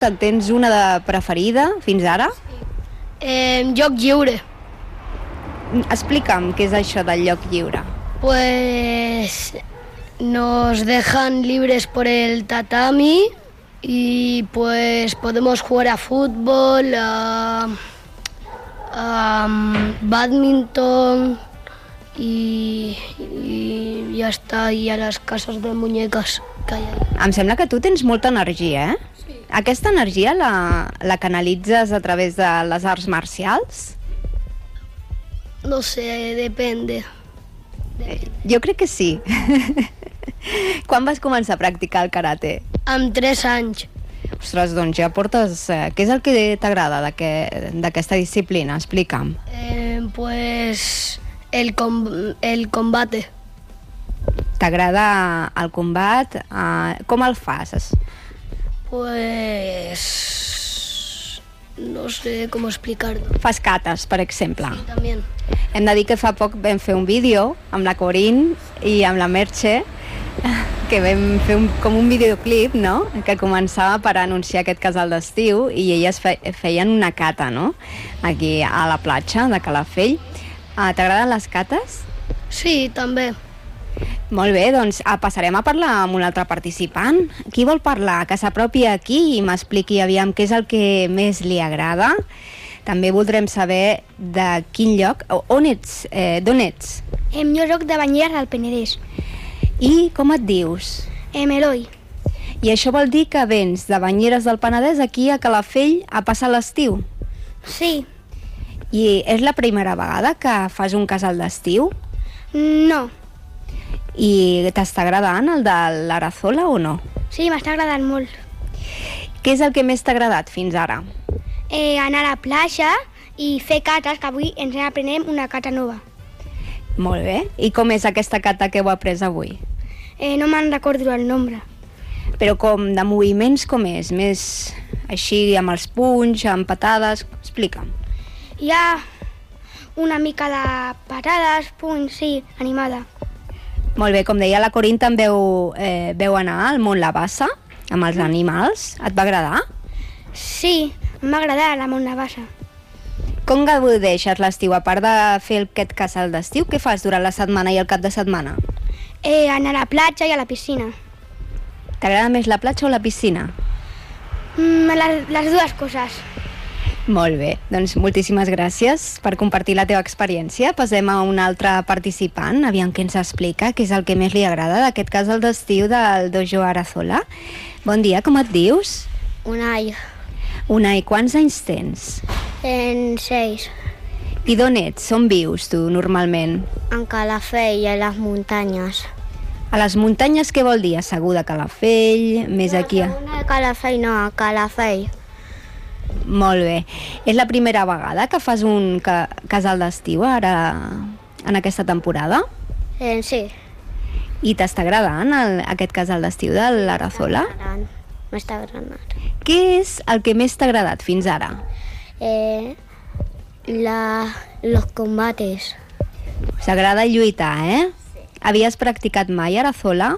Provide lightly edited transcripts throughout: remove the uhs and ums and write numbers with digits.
Tens una de preferida fins ara? Joc lliure. Explica'm què és això del lloc lliure. Pues nos dejan libres por el tatami y pues podemos jugar a fútbol, a badminton y ya está, y a las casas de muñecas que hay ahí. Em sembla que tu tens molta energia, eh? Sí. Aquesta energia la canalitzes a través de les arts marcials? No sé, depende. Jo crec que sí. Quan vas començar a practicar el karate? Amb 3 anys. Ostres, doncs ja portes... què és el que t'agrada d'aquesta disciplina? Explica'm. Pues el combate. T'agrada el combat? Com el fas? Pues... no sé com explicar-ho. Fas cates, per exemple. Sí, també. Hem de dir que fa poc vam fer un vídeo amb la Corín i amb la Merche, que vam fer com un videoclip, no?, que començava per anunciar aquest casal d'estiu i elles feien una cata, no?, aquí a la platja de Calafell. T'agraden les cates? Sí, també. Molt bé, doncs passarem a parlar amb un altre participant. Qui vol parlar? Que s'apropi aquí i m'expliqui aviam què és el que més li agrada. També voldrem saber de quin lloc, on ets, d'on ets? Jo soc de Banyeres del Penedès. I com et dius? Eloi. I això vol dir que vens de Banyeres del Penedès aquí a Calafell a passar l'estiu? Sí. I és la primera vegada que fas un casal d'estiu? No. I t'està agradant el de l'Arazola o no? Sí, m'està agradant molt. Què és el que més t'ha agradat fins ara? Anar a la platja i fer cates, que avui ens aprenem una cata nova. Molt bé. I com és aquesta cata que heu après avui? No me'n recordo el nombre. Però com de moviments com és? Més així amb els punys, amb patades? Explica'm. Hi ha una mica de patades, punys, sí, animada. Molt bé, com deia la Corín, també veu anar al món la bassa amb els animals. Et va agradar? Sí, em va agradar la món la bassa. Com gaudeixes l'estiu? A part de fer aquest casal d'estiu, què fas durant la setmana i el cap de setmana? Anar a la platja i a la piscina. T'agrada més la platja o la piscina? Les dues coses. Molt bé, doncs moltíssimes gràcies per compartir la teva experiència. Passem a un altre participant, aviam què ens explica, què és el que més li agrada d'aquest casal d'estiu del Dojo Arazola. Bon dia, com et dius? Unai. Unai, quants anys tens? 6. I d'on ets? On vius tu normalment? En Calafell, a les muntanyes. A les muntanyes què vol dir? Assegut a Calafell, més aquí? No, a Calafell no, a Calafell. Molt bé. És la primera vegada que fas un casal d'estiu ara en aquesta temporada? Sí. I t'està agradant aquest casal d'estiu de l'Arazola? M'està agradant. Què és el que més t'ha agradat fins ara? Los combates. S'agrada lluitar, eh? Sí. Havies practicat mai Arazola?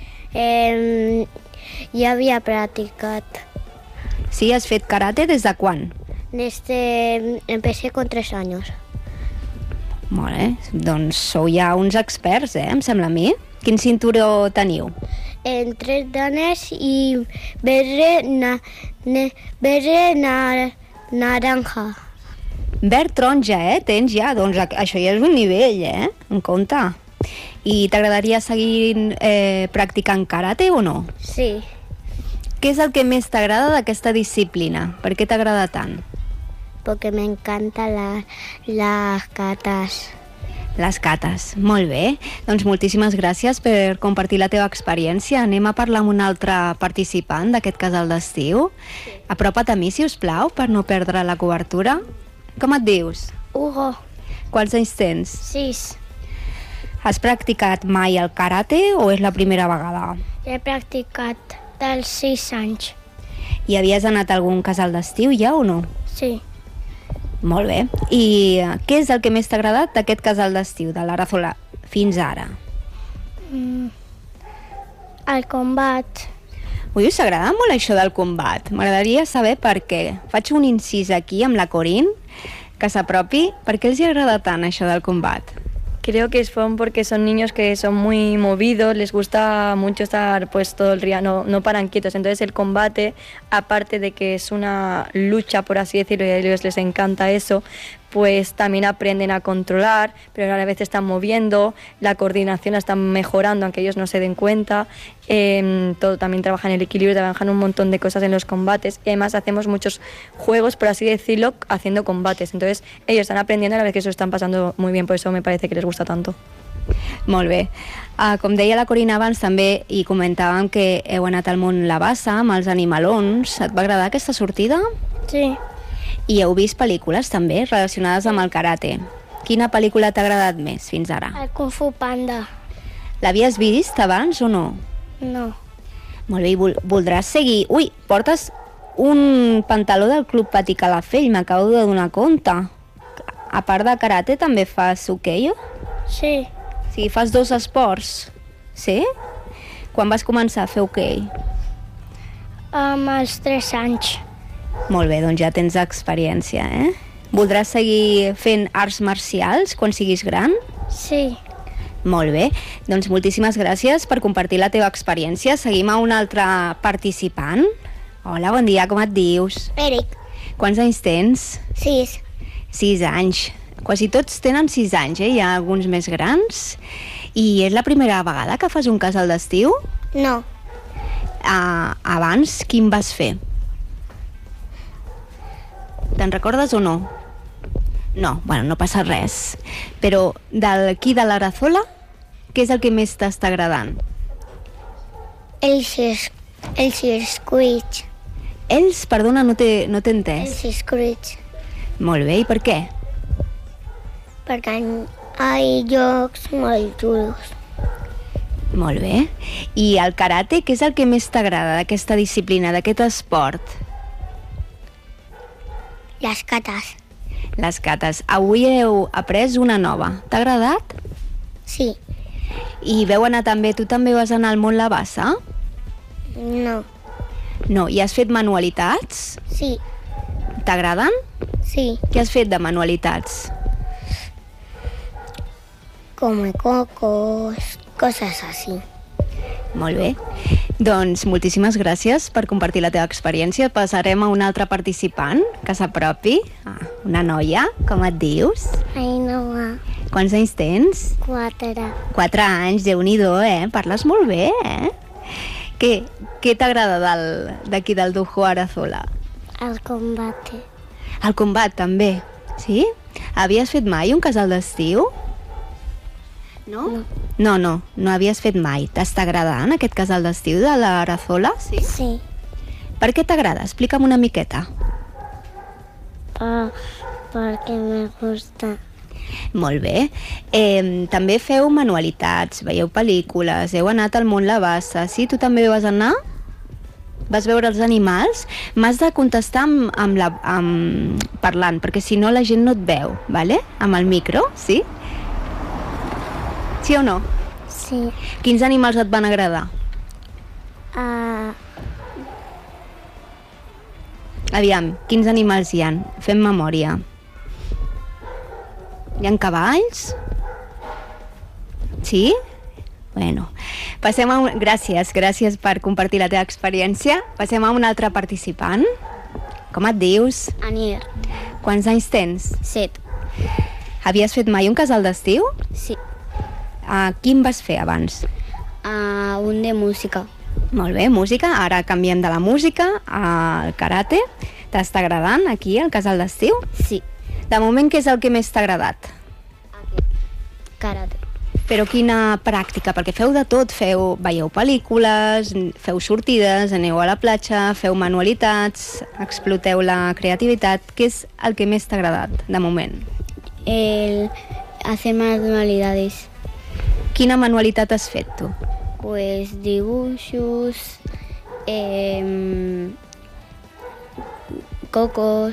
Ja havia practicat. Sí, has fet karate des de quan? Empecé con 3 años. Molt bé, doncs sou ja uns experts, em sembla a mi. Quin cinturó teniu? 3 danes i verde naranja. Verd taronja, tens ja? Doncs això ja és un nivell, en compte. I t'agradaria seguir practicant karate o no? Sí. Què és el que més t'agrada d'aquesta disciplina? Per què t'agrada tant? Porque me encantan las catas. Les cates, molt bé. Doncs moltíssimes gràcies per compartir la teva experiència. Anem a parlar amb un altre participant d'aquest casal d'estiu. Sí. Apropa't a mi, si us plau, per no perdre la cobertura. Com et dius? Hugo. Quants anys tens? 6. Has practicat mai el karate o és la primera vegada? He practicat dels 6 anys. I havies anat a algun casal d'estiu ja o no? Sí. Molt bé. I què és el que més t'ha agradat d'aquest casal d'estiu de l'Arazola fins ara? El combat. Ui, us agrada molt això del combat. M'agradaria saber per què. Faig un incís aquí amb la Corín, que s'apropi. Per què els hi agrada tant això del combat? Creo que son porque son niños que son muy movidos, les gusta mucho estar pues todo el día, no paran quietos. Entonces el combate, aparte de que es una lucha, por así decirlo, y a ellos les encanta eso, pues también aprenden a controlar, pero a la vez están moviendo, la coordinación la están mejorando, aunque ellos no se den cuenta. Todo también trabajan el equilibrio, trabajan un montón de cosas en los combates, y además hacemos muchos juegos, por así decirlo, haciendo combates. Entonces ellos están aprendiendo a la vez que eso están pasando muy bien, por eso me parece que les gusta tanto. Molt bé. Com deia la Corina abans, també hi comentàvem que heu anat al món la bassa amb els animalons. Et va agradar aquesta sortida? Sí. I heu vist pel·lícules també relacionades amb el karate. Quina pel·lícula t'ha agradat més fins ara? El Kung Fu Panda. L'havies vist abans o no? No. Molt bé, i voldràs seguir... Ui, portes un pantaló del Club Pati Calafell, m'acabo de donar compte. A part de karate també fas hoquei? Sí. O sigui, fas 2 esports, sí? Quan vas començar a fer hoquei? Amb els 3 anys. Molt bé, doncs ja tens experiència, eh? Voldràs seguir fent arts marcials quan siguis gran? Sí. Molt bé, doncs moltíssimes gràcies per compartir la teva experiència. Seguim a un altre participant. Hola, bon dia, com et dius? Eric. Quants anys tens? 6. 6 anys. Quasi tots tenen 6 anys, eh? Hi ha alguns més grans. I és la primera vegada que fas un casal d'estiu? No. Abans, quin vas fer? Te'n recordes o no? No, bueno, no passa res. Però d'aquí de l'Arazola, què és el que més t'està agradant? El circuit. Ells, perdona, no t'he entès. El circuit. Molt bé, i per què? Perquè hi ha jocs molt xulos. Molt bé. I el karate, què és el que més t'agrada d'aquesta disciplina, d'aquest esport? Les cates. Les cates. Avui heu après una nova. T'ha agradat? Sí. I veu anar també, tu també vas anar al món la bassa? No. No, i has fet manualitats? Sí. T'agraden? Sí. Què has fet de manualitats? Come cocos, cosas así. Molt bé. Doncs moltíssimes gràcies per compartir la teva experiència. Passarem a un altre participant que s'apropi. Una noia, com et dius? Ainhoa. Quants anys tens? 4. 4 anys, Déu-n'hi-do, Parles molt bé, Què t'agrada d'aquí del Dujo Arazola? El combate. El combat, també, sí? Havies fet mai un casal d'estiu? No? No havies fet mai. T'està agradant aquest casal d'estiu de l'Arazola? Sí. Sí. Per què t'agrada? Explica'm una miqueta. Perquè me gusta. Molt bé. També feu manualitats, veieu pel·lícules, heu anat al món la bassa, sí? Tu també vas anar? Vas veure els animals? M'has de contestar parlant, perquè si no la gent no et veu, vale? Amb el micro, sí? Sí o no? Sí. Quins animals et van agradar? Aviam, quins animals hi ha? Fem memòria. Hi ha cavalls? Sí? Bueno, passem a gràcies per compartir la teva experiència. Passem a un altre participant. Com et dius? Anier. Quants anys tens? 7. Havies fet mai un casal d'estiu? Sí. Quin vas fer abans? Un de música. Molt bé, música. Ara canviem de la música al karate. T'està agradant aquí el casal d'estiu? Sí. De moment, què és el que més t'ha agradat? Karate. Però quina pràctica? Perquè feu de tot, veieu pel·lícules, feu sortides, aneu a la platja, feu manualitats, exploteu la creativitat. Què és el que més t'ha agradat, de moment? Hacer manualidades. Quina manualitat has fet, tu? Pues dibuixos, cocos,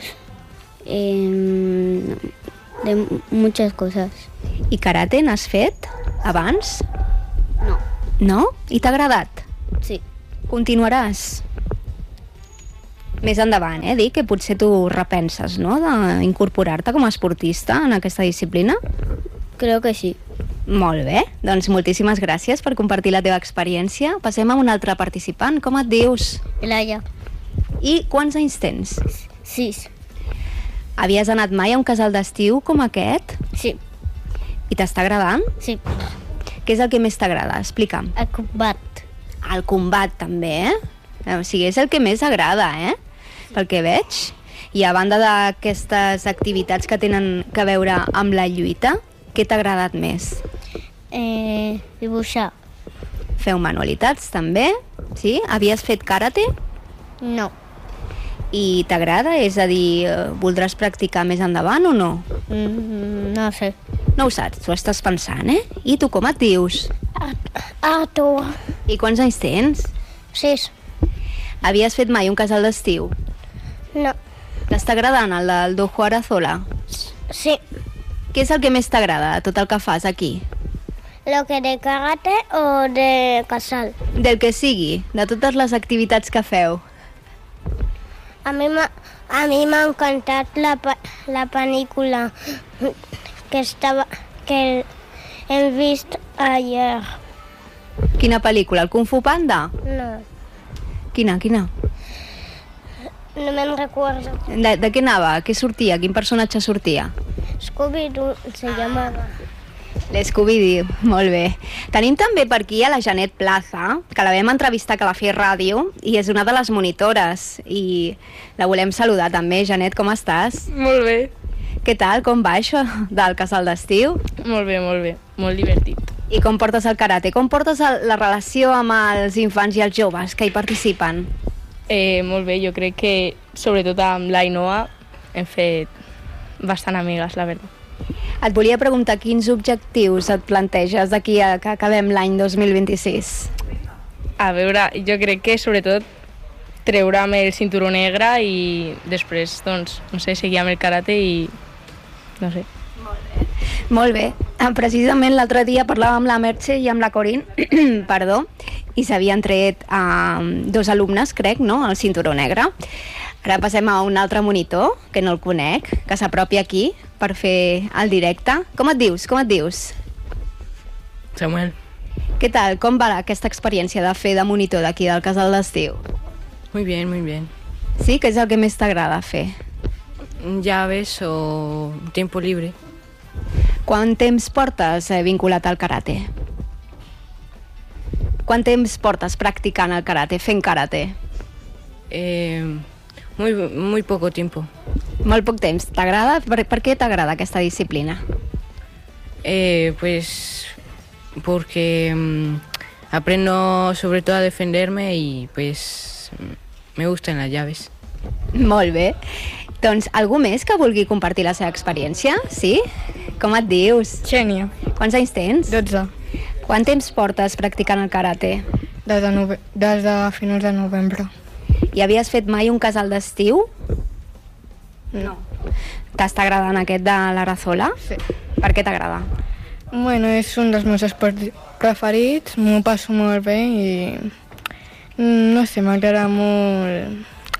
de muchas cosas. I karate n'has fet abans? No. No? I t'ha agradat? Sí. Continuaràs? Més endavant, dic que potser tu repenses, no?, d'incorporar-te com a esportista en aquesta disciplina? Creo que sí. Molt bé, doncs moltíssimes gràcies per compartir la teva experiència. Passem a un altre participant. Com et dius? Elaya. I quants anys tens? 6. Havies anat mai a un casal d'estiu com aquest? Sí. I t'està agradant? Sí. Què és el que més t'agrada? Explica'm. El combat. El combat, també, O sigui, és el que més agrada, Pel que veig. I a banda d'aquestes activitats que tenen a veure amb la lluita, què t'ha agradat més? Dibuixar. Feu manualitats, també? Sí? Havies fet karate? No. I t'agrada? És a dir, voldràs practicar més endavant o no? No sé. No ho saps, t'ho estàs pensant, I tu com et dius? Artur. I quants anys tens? 6. Havies fet mai un casal d'estiu? No. T'està agradant el del Dojo Arazola? Sí. Què és el que més t'agrada de tot el que fas aquí? Lo que de karate o de casal. Del que sigui, de totes les activitats que feu. A mi m'ha encantat la pel·lícula que hem vist ayer. Quina pel·lícula? El Kung Fu Panda? No. Quina? No me'n recuerdo. De què anava? Què sortia? Quin personatge sortia? Scooby-Doo se llamava. L'Scooby-Doo, molt bé. Tenim també per aquí a la Janet Plaza, que la vam entrevistar a la Fer Ràdio, i és una de les monitores, i la volem saludar també. Janet, com estàs? Molt bé. Què tal? Com va això del casal d'estiu? Molt bé, molt bé. Molt divertit. I com portes el karate? Com portes la relació amb els infants i els joves que hi participen? Molt bé, jo crec que sobretot amb l'Ainoa hem fet bastant amigues, la veritat. Et volia preguntar quins objectius et planteges d'aquí a que acabem l'any 2026? A veure, jo crec que sobretot treure'm el cinturó negre i després, doncs, no sé, seguir amb el karate i no sé. Molt bé. Precisament l'altre dia parlàvem amb la Merche i amb la Corinne, perdó, i s'havien tret 2 alumnes, crec, no?, el cinturó negre. Ara passem a un altre monitor, que no el conec, que s'apropi aquí per fer el directe. Com et dius? Samuel. Què tal? Com va aquesta experiència de fer de monitor d'aquí del casal d'estiu? Muy bien, muy bien. Sí? Què és el que més t'agrada fer? Llaves o tiempo libre. Quant temps portes vinculat al karate? Quant temps portes practicant el karate, fent karate? Muy poco tiempo. Molt poc temps. T'agrada? Per què t'agrada aquesta disciplina? Pues porque aprendo sobre todo a defenderme y pues me gustan las llaves. Molt bé. Doncs algú més que vulgui compartir la seva experiència? Sí? Com et dius? Xènia, Quants anys tens? 12, Quant temps portes practicant el karate? des de finals de novembre. I havies fet mai un casal d'estiu? No. T'està agradant aquest de l'Arazola? Sí. Per què t'agrada? Bueno, és un dels meus esports preferits, m'ho passo molt bé i no sé, m'agrada molt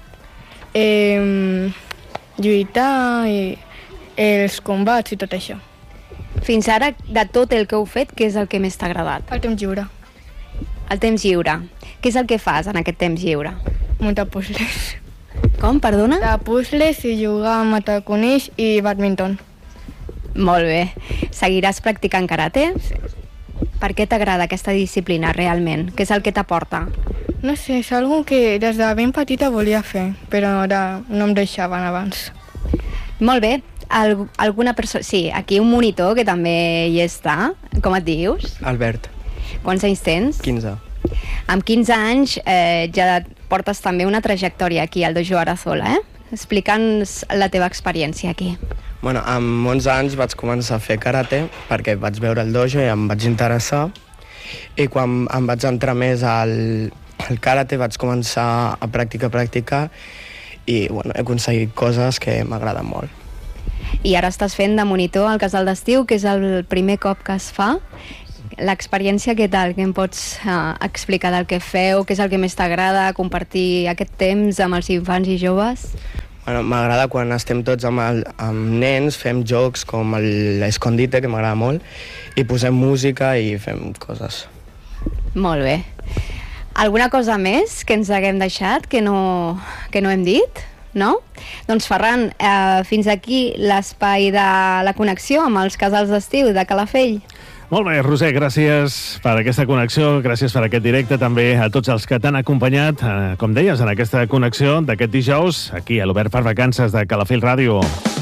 lluitar i els combats i tot això. Fins ara, de tot el que heu fet, què és el que més t'ha agradat? El temps lliure, El temps lliure. Què és el que fas en aquest temps lliure? muntar puzzles. Com, perdona? De puzzles i jugar a matar conills i badminton. Molt bé. Seguiràs practicant karate? Sí. Per què t'agrada aquesta disciplina realment? Què és el que t'aporta? No sé, és algo que des de ben petita volia fer, però ara no em deixaven abans. Molt bé. Alguna persona... Sí, aquí un monitor que també hi està. Com et dius? Albert, Quants anys tens? 15. Amb 15 anys ja portes també una trajectòria aquí al Dojo Arazola, Explica'ns la teva experiència aquí. Bueno, amb 11 anys vaig començar a fer karate perquè vaig veure el dojo i em vaig interessar, i quan em vaig entrar més al karate vaig començar a practicar i bueno, he aconseguit coses que m'agraden molt. I ara estàs fent de monitor al casal d'estiu, que és el primer cop que es fa. l'experiència què tal? Què em pots explicar del que feu? Què és el que més t'agrada? Compartir aquest temps amb els infants i joves? Bueno, m'agrada quan estem tots amb nens, fem jocs com l'escondite, que m'agrada molt, i posem música i fem coses. Molt bé. Alguna cosa més que ens haguem deixat, que no hem dit? No? Doncs Ferran, fins aquí l'espai de la connexió amb els casals d'estiu de Calafell. Molt bé, Roser, gràcies per aquesta connexió, gràcies per aquest directe, també a tots els que t'han acompanyat, com deies, en aquesta connexió d'aquest dijous, aquí a l'Obert per Vacances de Calafell Ràdio.